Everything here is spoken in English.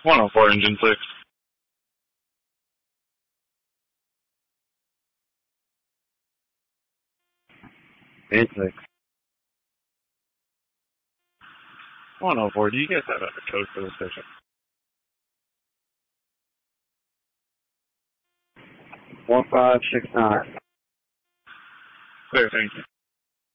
104, engine 6. 86. 104, do you guys have a code for the station? 1569. Clear, thank you.